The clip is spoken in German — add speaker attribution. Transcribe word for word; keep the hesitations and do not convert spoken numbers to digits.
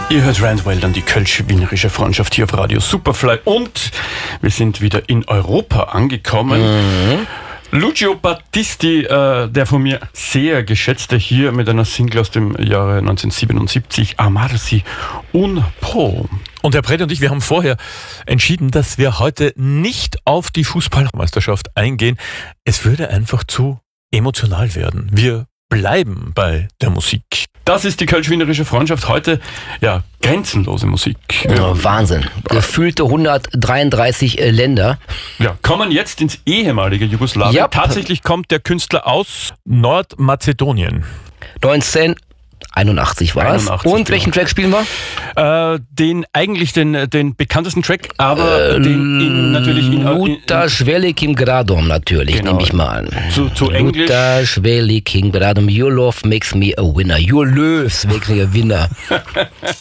Speaker 1: Ihr hört Randwell, dann die kölsch-wienerische Freundschaft hier auf Radio Superfly und wir sind wieder in Europa angekommen. Mhm. Lucio Battisti, äh, der von mir sehr geschätzte, hier mit einer Single aus dem Jahre neunzehnhundertsiebenundsiebzig, Amarsi un po'.
Speaker 2: Und Herr Predi und ich, wir haben vorher entschieden, dass wir heute nicht auf die Fußballmeisterschaft eingehen. Es würde einfach zu emotional werden. Wir bleiben bei der Musik.
Speaker 1: Das ist die kölsch-wienerische Freundschaft. Heute, ja, grenzenlose Musik.
Speaker 3: Ja, Wahnsinn. Gefühlte hundertdreiunddreißig äh, Länder.
Speaker 1: Ja, kommen jetzt ins ehemalige Jugoslawien.
Speaker 3: Yep.
Speaker 1: Tatsächlich kommt der Künstler aus
Speaker 2: Nordmazedonien.
Speaker 3: neunzehnhunderteinundachtzig war es.
Speaker 1: einundachtzig,
Speaker 3: Und welchen
Speaker 1: genau.
Speaker 3: Track spielen wir?
Speaker 1: Äh, den eigentlich den, den bekanntesten Track, aber
Speaker 3: Äh,
Speaker 1: den in, natürlich in, in,
Speaker 3: Lutaš Velikim Gradom natürlich,
Speaker 1: Genau.
Speaker 3: nehme ich mal an.
Speaker 1: zu, zu Englisch.
Speaker 3: Lutaš Velikim Gradom, your love makes me a winner. Your love makes me a winner.